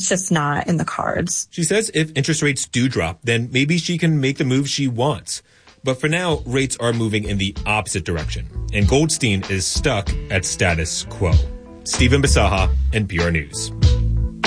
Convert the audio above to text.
just not in the cards. She says if interest rates do drop, then maybe she can make the move she wants. But for now, rates are moving in the opposite direction, and Goldstein is stuck at status quo. Stephen Bisaha, NPR News.